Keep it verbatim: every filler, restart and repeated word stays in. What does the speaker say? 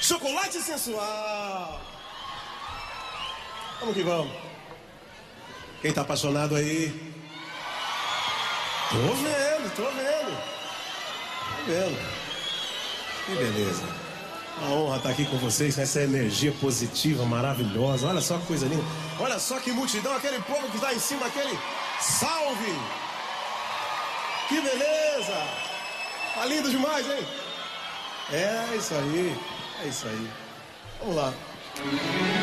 Chocolate sensual. Vamos que vamos. Quem tá apaixonado aí? Tô vendo, tô vendo. Tô vendo. Que beleza. Uma honra estar aqui com vocês, com essa energia positiva, maravilhosa. Olha só que coisa linda. Olha só que multidão, aquele povo que está em cima, aquele salve. Que beleza. Tá lindo demais, hein? É isso aí, é isso aí. Vamos lá.